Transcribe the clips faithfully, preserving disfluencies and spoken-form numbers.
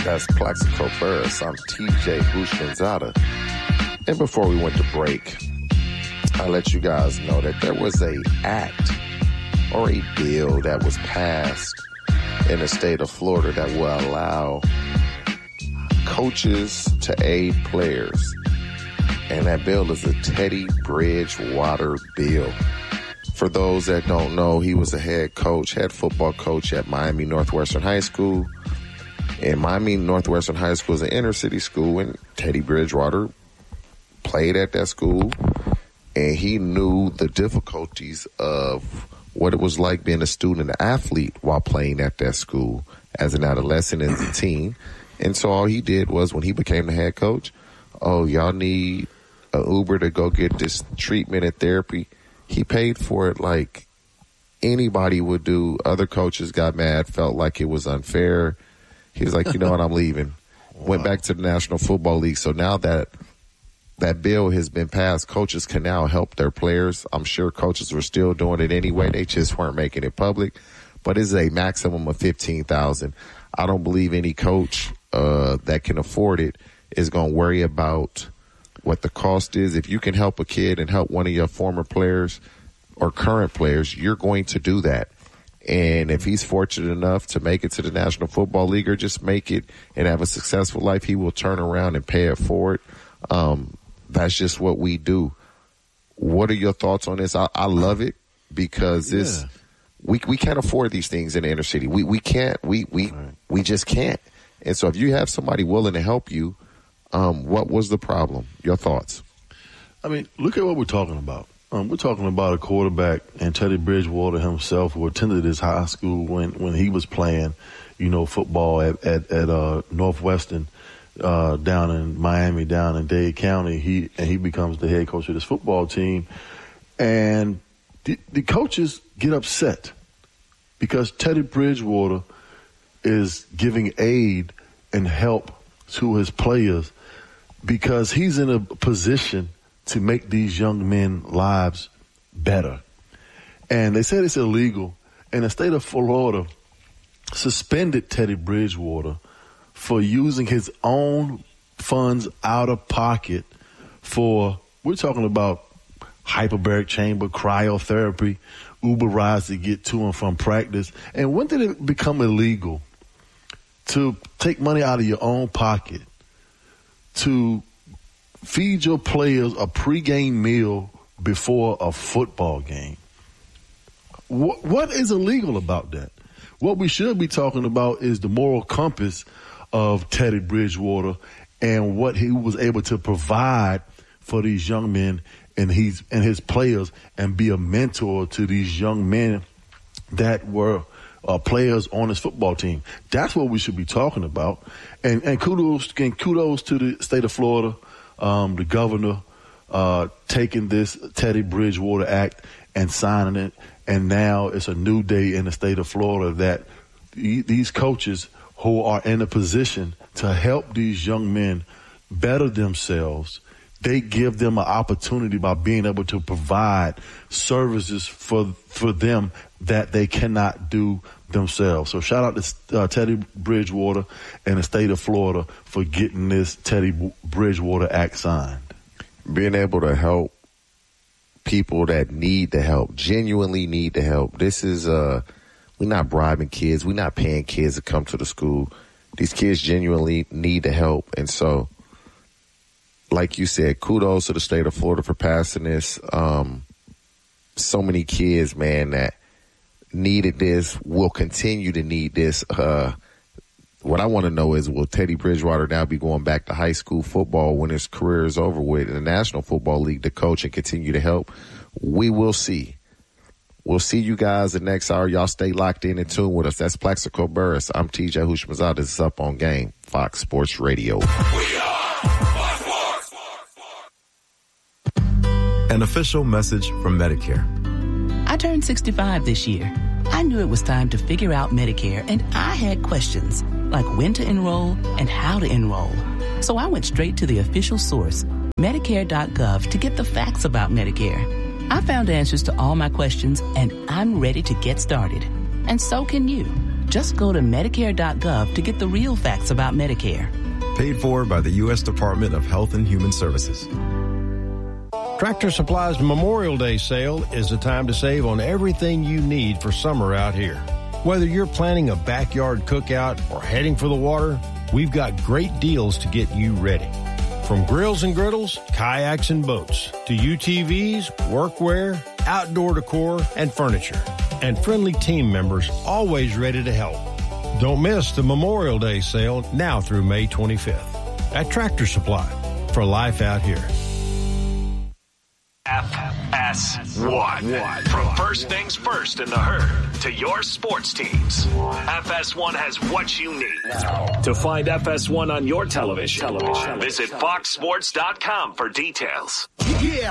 That's Plaxico Burress. I'm T J Houshmandzadeh. And before we went to break, I let you guys know that there was a act or a bill that was passed in the state of Florida that will allow coaches to aid players. And that bill is a Teddy Bridgewater bill. For those that don't know, he was a head coach, head football coach at Miami Northwestern High School. And Miami Northwestern High School is an inner city school, and Teddy Bridgewater played at that school. And he knew the difficulties of what it was like being a student and athlete while playing at that school as an adolescent and as a teen. And so all he did was, when he became the head coach, oh, y'all need an Uber to go get this treatment and therapy. He paid for it like anybody would do. Other coaches got mad, felt like it was unfair. He was like, you know what, I'm leaving. Wow. Went back to the National Football League. So now that that bill has been passed, coaches can now help their players. I'm sure coaches were still doing it anyway. They just weren't making it public. But it's a maximum of fifteen thousand dollars. I don't believe any coach uh, that can afford it is going to worry about what the cost is. If you can help a kid and help one of your former players or current players, you're going to do that. And if he's fortunate enough to make it to the National Football League or just make it and have a successful life, he will turn around and pay it forward. Um, that's just what we do. What are your thoughts on this? I, I love it because this yeah. we we can't afford these things in the inner city. We we can't. We we right. we just can't. And so if you have somebody willing to help you, um, what was the problem? Your thoughts? I mean, look at what we're talking about. Um, we're talking about a quarterback, and Teddy Bridgewater himself, who attended his high school when, when he was playing, you know, football at at, at uh, Northwestern uh, down in Miami, down in Dade County. He and he becomes the head coach of this football team, and the, the coaches get upset because Teddy Bridgewater is giving aid and help to his players because he's in a position to make these young men's lives better. And they said it's illegal. And the state of Florida suspended Teddy Bridgewater for using his own funds out of pocket for, we're talking about hyperbaric chamber, cryotherapy, Uber rides to get to and from practice. And when did it become illegal to take money out of your own pocket to feed your players a pregame meal before a football game? What, what is illegal about that? What we should be talking about is the moral compass of Teddy Bridgewater and what he was able to provide for these young men and he's and his players, and be a mentor to these young men that were uh, players on his football team. That's what we should be talking about. And, and kudos and kudos to the state of Florida. Um, the governor uh, taking this Teddy Bridgewater Act and signing it, and now it's a new day in the state of Florida that th- these coaches who are in a position to help these young men better themselves, they give them an opportunity by being able to provide services for for them that they cannot do themselves. So shout out to uh, Teddy Bridgewater and the state of Florida for getting this Teddy Bridgewater Act signed. Being able to help people that need the help, genuinely need the help. This is, uh, we're not bribing kids. We're not paying kids to come to the school. These kids genuinely need the help. And so, like you said, kudos to the state of Florida for passing this. Um, so many kids, man, that needed this, will continue to need this. Uh, what I want to know is, will Teddy Bridgewater now be going back to high school football when his career is over with in the National Football League to coach and continue to help? We will see. We'll see you guys the next hour. Y'all stay locked in and tuned with us. That's Plaxico Burress. I'm T J Houshmandzadeh. This is Up on Game, Fox Sports Radio. We are Fox Sports. An official message from Medicare. I turned sixty-five this year. I knew it was time to figure out Medicare, and I had questions like when to enroll and how to enroll. So I went straight to the official source, Medicare dot gov, to get the facts about Medicare. I found answers to all my questions, and I'm ready to get started. And so can you. Just Just go to Medicare dot gov to get the real facts about Medicare. Paid for by the U S Department of Health and Human Services. Tractor Supply's Memorial Day sale is the time to save on everything you need for summer out here. Whether you're planning a backyard cookout or heading for the water, we've got great deals to get you ready. From grills and griddles, kayaks and boats, to U T Vs, workwear, outdoor decor, and furniture. And friendly team members always ready to help. Don't miss the Memorial Day sale now through May twenty-fifth at Tractor Supply, for life out here. F S one. From first things first in the herd to your sports teams, F S one has what you need. To find F S one on your television, television. visit fox sports dot com for details. Yeah.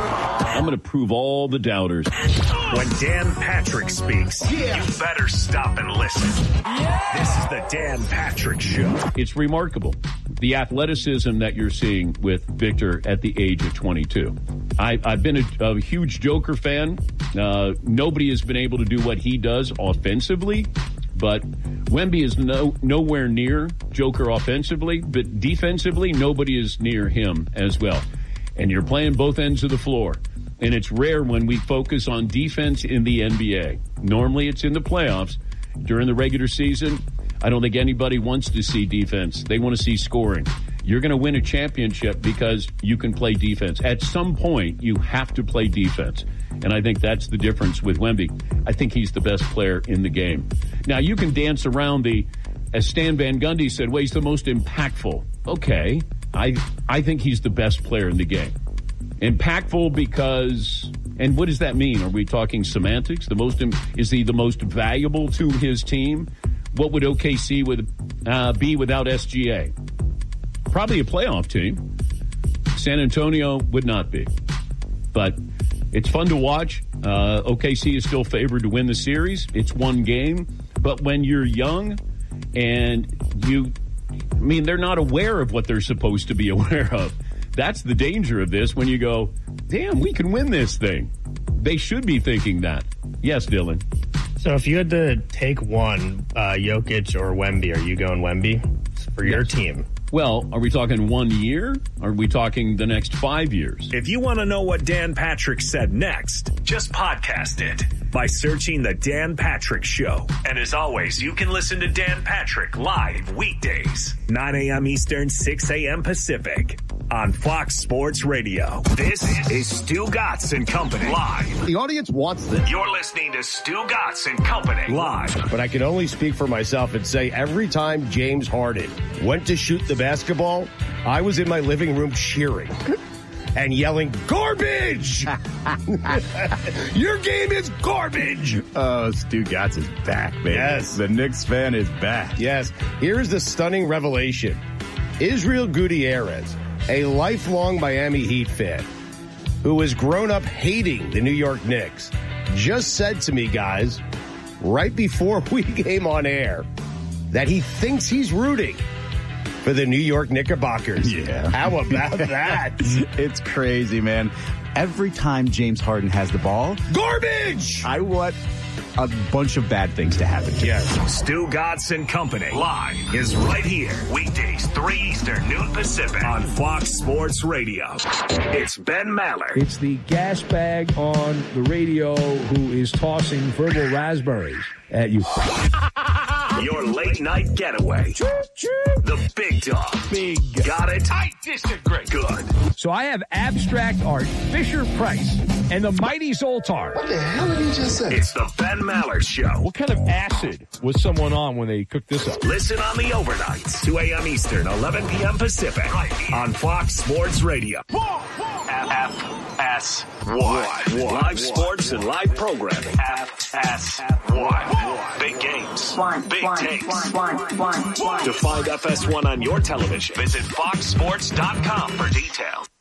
I'm going to prove all the doubters. When Dan Patrick speaks, yeah. you better stop and listen. Yeah. This is the Dan Patrick Show. It's remarkable, the athleticism that you're seeing with Victor at the age of twenty-two. I, I've been a, a huge Joker fan. Uh, nobody has been able to do what he does offensively, but Wemby is no, nowhere near Joker offensively, but defensively, nobody is near him as well. And you're playing both ends of the floor. And it's rare when we focus on defense in the N B A. Normally it's in the playoffs. During the regular season, I don't think anybody wants to see defense. They want to see scoring. You're going to win a championship because you can play defense. At some point, you have to play defense. And I think that's the difference with Wemby. I think he's the best player in the game. Now, you can dance around the, as Stan Van Gundy said, well, he's the most impactful. Okay. I I think he's the best player in the game. Impactful because, and what does that mean? Are we talking semantics? The most is he the most valuable to his team? What would O K C with, uh, be without S G A? Probably a playoff team. San Antonio would not be. But it's fun to watch. Uh, O K C is still favored to win the series. It's one game. But when you're young and you, I mean, they're not aware of what they're supposed to be aware of. That's the danger of this when you go, damn, we can win this thing. They should be thinking that. Yes, Dylan. So if you had to take one, uh, Jokic or Wemby, are you going Wemby for your yes. team? Well, are we talking one year? Are we talking the next five years? If you want to know what Dan Patrick said next, just podcast it by searching The Dan Patrick Show. And as always, you can listen to Dan Patrick live weekdays, nine a.m. Eastern, six a.m. Pacific on Fox Sports Radio. This is Stu Gatz and Company live. The audience wants this. You're listening to Stu Gatz and Company live. But I can only speak for myself and say every time James Harden went to shoot the basketball, I was in my living room cheering and yelling, garbage! Your game is garbage! Oh, Stu Gatz is back, baby. Yes. The Knicks fan is back. Yes. Here's the stunning revelation. Israel Gutierrez, a lifelong Miami Heat fan who has grown up hating the New York Knicks, just said to me, guys, right before we came on air, that he thinks he's rooting for the New York Knickerbockers. Yeah. How about that? It's crazy, man. Every time James Harden has the ball, garbage! I want a bunch of bad things to happen. Yes. Stu Gatz and Company live is right here. Weekdays, three Eastern, noon Pacific on Fox Sports Radio. It's Ben Maller. It's the gas bag on the radio who is tossing verbal raspberries at you. Your late night getaway. The big dog. Big. Got it? I disagree. Good. So I have abstract art, Fisher Price, and the Mighty Zoltar. What the hell did he just say? It's the Ben Maller Show. What kind of acid was someone on when they cooked this up? Listen on the overnights, two a.m. Eastern, eleven p.m. Pacific, right on Fox Sports Radio. F S one. Live sports and live programming. F S one. Big games. Big takes. To find F S one on your television, visit fox sports dot com for details.